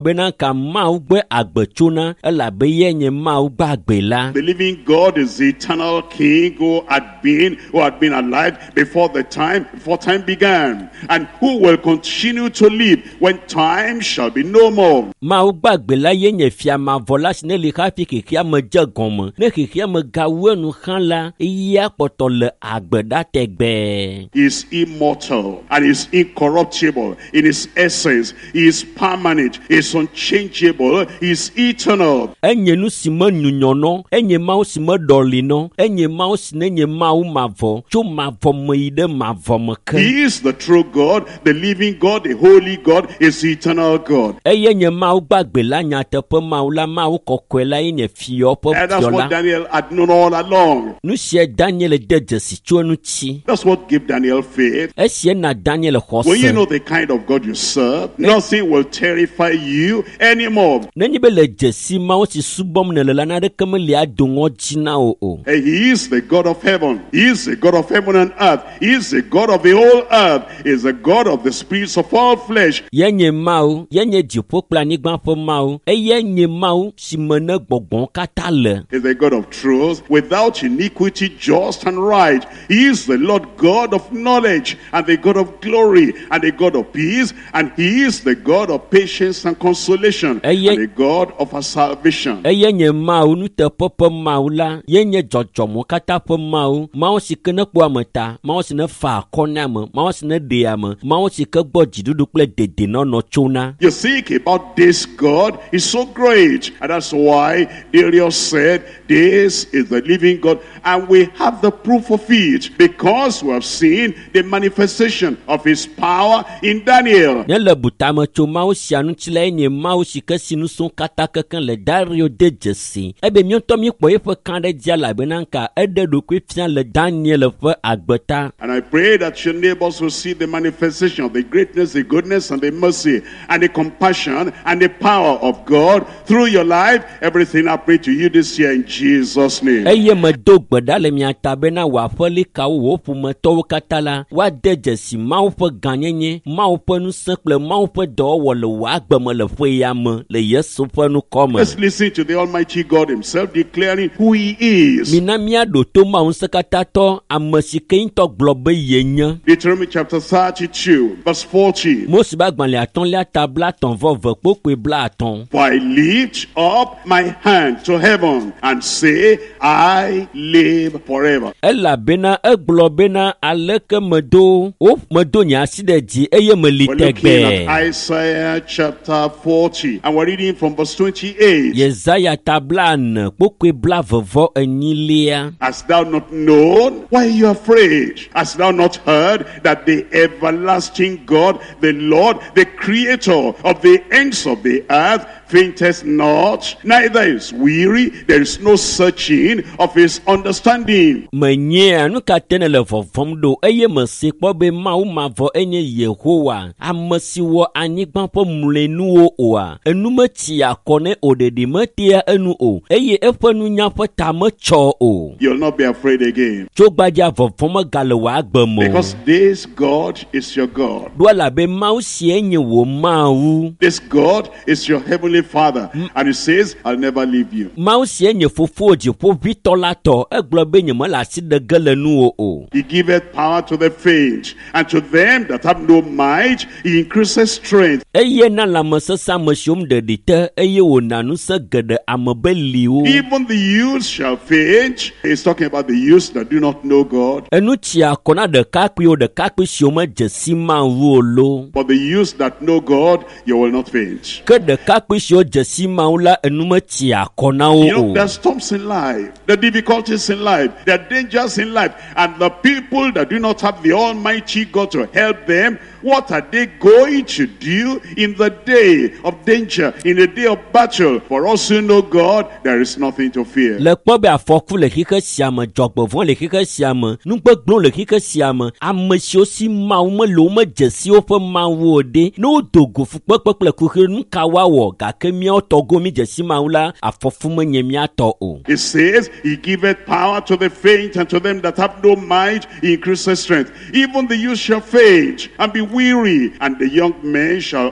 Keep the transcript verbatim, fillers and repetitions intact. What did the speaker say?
The living God is the eternal King who had been, who had been alive before the time, before time began, and who will continue to live when time shall be no more. He is immortal and is incorruptible in his essence. He is permanent, he is unchangeable, he is eternal. He is the true God, the living God, the holy God, is the eternal God. And that's what Daniel had known all along. That's what gave Daniel faith. When you know the kind of God you serve, nothing will terrify you anymore. And he is the God of heaven. He is the God of heaven and earth. He is the God of the whole earth. He is the God of the spirits of all flesh. He is the God of truth, without iniquity, just and right. He is the Lord God of knowledge, and the God of glory, and the God of peace, and he is the God of patience and consolation, and the God of our salvation. You think about this God is so great, and that's why Darius said, this is the living God, and we have the proof of it, because we have seen the manifestation of his power in Daniel. And I pray that your neighbors will see the manifestation of the greatness, the goodness, and the mercy, and the compassion, and the power of God through your life. Everything I pray to you this year in Jesus' name. Let's listen to the Almighty God himself declaring who he is. Deuteronomy chapter thirty-two, verse forty. For I lift up my hand to heaven and say, I live forever. We're looking at Isaiah chapter forty, and we're reading from verse twenty-eight. Hast thou not known? Why are you afraid? Hast thou not heard that the everlasting God, the Lord, the creator of the ends of the earth, fainteth not, neither is weary, there is no searching of his understanding. You'll not be afraid again, because this God is your God. This God is your heavenly Father, and he says, I'll never leave you. He giveth power to the faint, and to them that have no might he increases strength. Even the youths shall faint. He's talking about the youths that do not know God. But the youths that know God, you will not faint. You know, there's storms in life, the difficulties in life, the dangers in life, and the people that do not have the Almighty God to help them, what are they going to do in the day of danger, in the day of battle? For us who know God, there is nothing to fear. It says, he giveth power to the faint, and to them that have no might he increases strength. Even the youth shall faint and be weary, and the young men shall